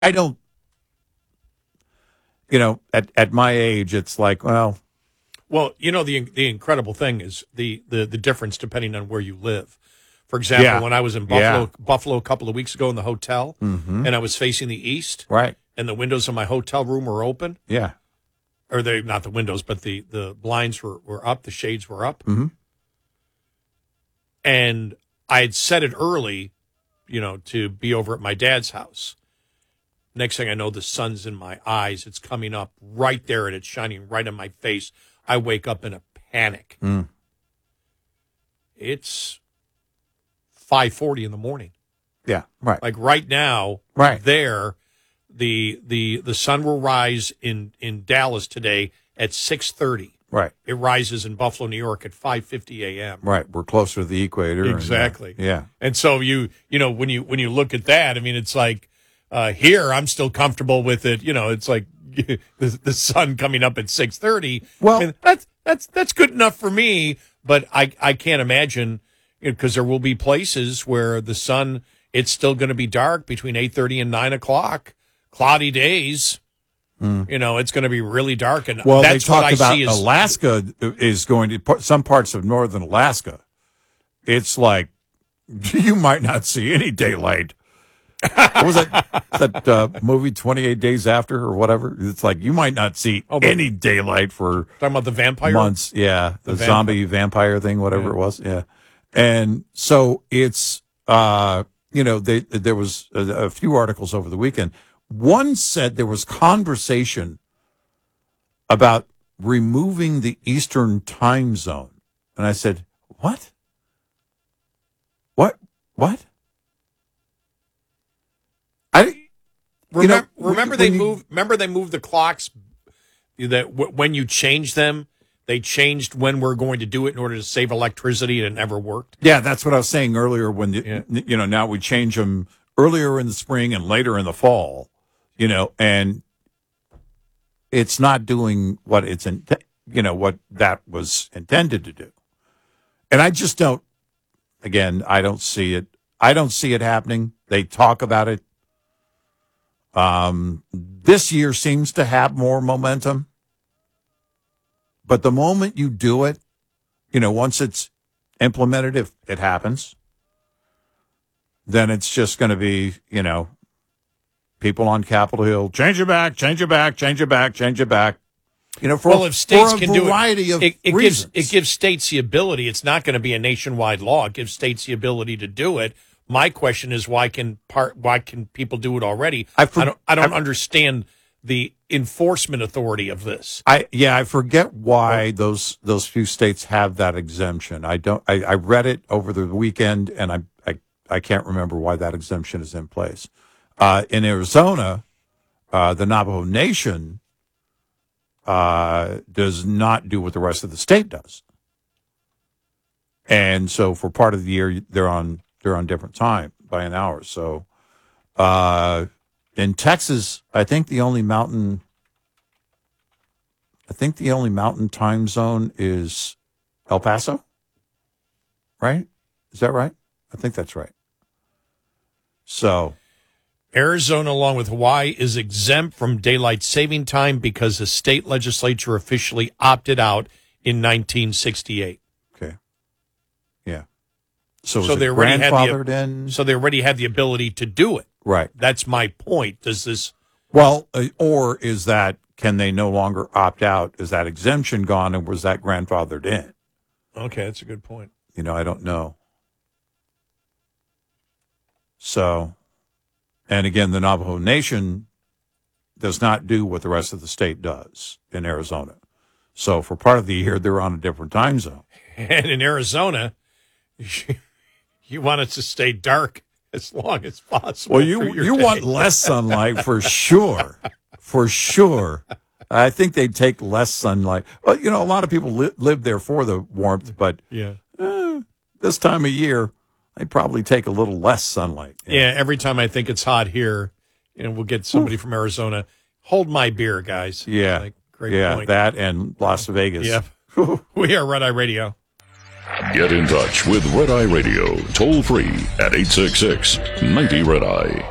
I don't, at my age, it's like, well, the incredible thing is the difference depending on where you live. For example, when I was in Buffalo a couple of weeks ago in the hotel, and I was facing the east, right, and the windows of my hotel room were open. Yeah. Or they not the windows, but the blinds were up, the shades were up. Mm-hmm. And I had set it early, to be over at my dad's house. Next thing I know, the sun's in my eyes. It's coming up right there, and it's shining right in my face. I wake up in a panic. It's 5:40 in the morning. Yeah, right. Like right now, right there, the sun will rise in Dallas today at 6:30. Right. It rises in Buffalo, New York at 5:50 a.m. Right. We're closer to the equator. Exactly. Yeah. And so when you look at that, I mean, it's like here I'm still comfortable with it. It's like the sun coming up at 6:30. Well, I mean, that's good enough for me. But I can't imagine, because there will be places where the sun, it's still going to be dark between 8:30 and 9 o'clock. Cloudy days. It's going to be really dark, and that's they what I about see. Alaska is going to some parts of northern Alaska. It's like you might not see any daylight. What was that movie 28 Days After or whatever? It's like you might not see any daylight for talking about the vampire months. Yeah, the zombie vampire thing, whatever it was. Yeah, and so it's there was a few articles over the weekend. One said there was conversation about removing the Eastern time zone. And I said, what? What? Remember they moved the clocks that when you change them, they changed when we're going to do it in order to save electricity, and it never worked. Yeah, that's what I was saying earlier when now we change them earlier in the spring and later in the fall. And it's not doing what what that was intended to do. And I just don't, again, I don't see it. I don't see it happening. They talk about it. This year seems to have more momentum. But the moment you do it, once it's implemented, if it happens, then it's just going to be, people on Capitol Hill, change it back. If states can do it, it gives states the ability. It's not going to be a nationwide law. It gives states the ability to do it. My question is, why can people do it already? I don't understand the enforcement authority of this. I forget why those few states have that exemption. I read it over the weekend, and I can't remember why that exemption is in place. In Arizona, the Navajo Nation does not do what the rest of the state does, and so for part of the year they're on different time by an hour. So in Texas, I think the only mountain time zone is El Paso. Right? Is that right? I think that's right. So. Arizona, along with Hawaii, is exempt from daylight saving time because the state legislature officially opted out in 1968. Okay. Yeah. So they already had the ability to do it. Right. That's my point. Does this? Well, or is that, can they no longer opt out? Is that exemption gone, and was that grandfathered in? Okay, that's a good point. I don't know. So. And again, the Navajo Nation does not do what the rest of the state does in Arizona. So for part of the year, they're on a different time zone. And in Arizona, you want it to stay dark as long as possible. Well, you want less sunlight for sure. For sure. I think they take less sunlight. Well, a lot of people live there for the warmth, but this time of year, they probably take a little less sunlight. Yeah, every time I think it's hot here, we'll get somebody from Arizona. Hold my beer, guys. Yeah. Great point. That and Las Vegas. Yep. We are Red Eye Radio. Get in touch with Red Eye Radio, toll free at 866-90 Red Eye.